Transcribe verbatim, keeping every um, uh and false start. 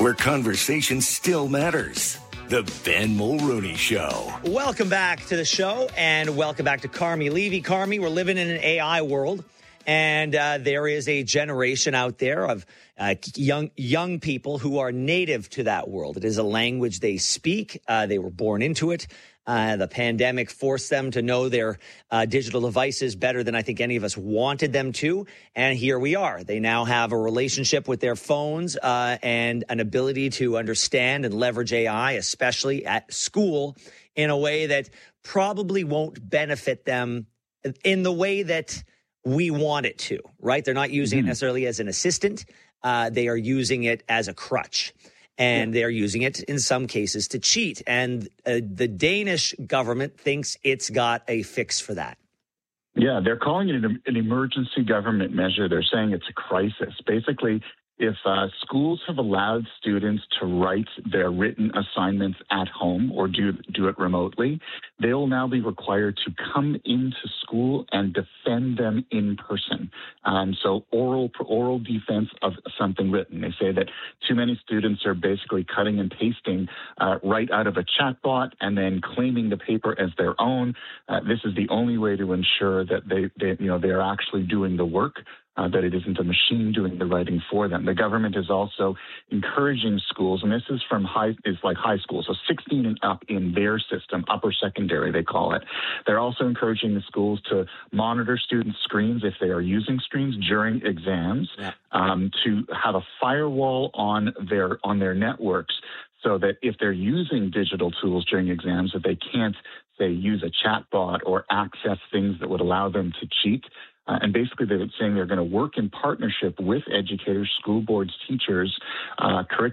where conversation still matters. The Ben Mulrooney Show. Welcome back to the show, and welcome back to Carmi Levy. Carmi, we're living in an A I world, and uh, there is a generation out there of uh, young young people who are native to that world. It is a language they speak. Uh, they were born into it. Uh, the pandemic forced them to know their uh, digital devices better than I think any of us wanted them to. And here we are. They now have a relationship with their phones uh, and an ability to understand and leverage A I, especially at school, in a way that probably won't benefit them in the way that we want it to, right? They're not using mm-hmm. it necessarily as an assistant. Uh, they are using it as a crutch. And they're using it in some cases to cheat. And uh, the Danish government thinks it's got a fix for that. Yeah, they're calling it an, an emergency government measure. They're saying it's a crisis. Basically, if uh, schools have allowed students to write their written assignments at home or do, do it remotely, they will now be required to come into school and defend them in person. Um, so oral oral defense of something written. They say that too many students are basically cutting and pasting uh, right out of a chatbot and then claiming the paper as their own. Uh, this is the only way to ensure that they, they you know, they're actually doing the work. Uh, that it isn't a machine doing the writing for them. The government is also encouraging schools, and this is from high, is like high school, so sixteen and up in their system, upper secondary they call it. They're also encouraging the schools to monitor students' screens if they are using screens during exams, yeah. um, to have a firewall on their on their networks so that if they're using digital tools during exams, that they can't, say, use a chatbot or access things that would allow them to cheat. Uh, and basically, they're saying they're going to work in partnership with educators, school boards, teachers, uh, curriculum.